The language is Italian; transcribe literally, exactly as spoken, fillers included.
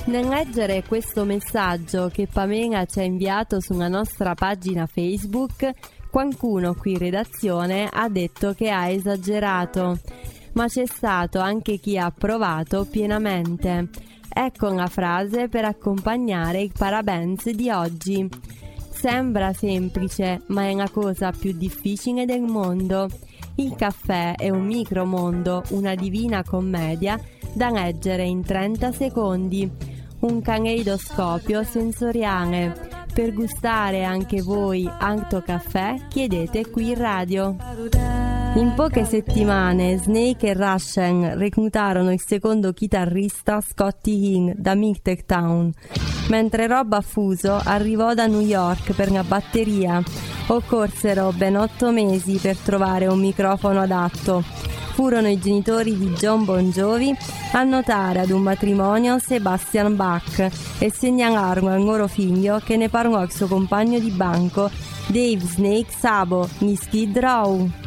Nel leggere questo messaggio che Pamela ci ha inviato sulla nostra pagina Facebook, qualcuno qui in redazione ha detto che ha esagerato, ma c'è stato anche chi ha approvato pienamente. Ecco la frase per accompagnare il parabens di oggi. Sembra semplice, ma è la cosa più difficile del mondo. Il caffè è un micromondo, una divina commedia da leggere in trenta secondi. Un caleidoscopio sensoriale. Per gustare anche voi Alto Caffè, chiedete qui in radio. In poche settimane Snake e Russian reclutarono il secondo chitarrista Scotty Hinn da Middletown, mentre Rob Affuso arrivò da New York per la batteria. Occorsero ben otto mesi per trovare un microfono adatto. Furono i genitori di John Bon Jovi a notare ad un matrimonio Sebastian Bach e segnalarono al loro figlio che ne parlò il suo compagno di banco Dave Snake Sabo, gli Skid Row.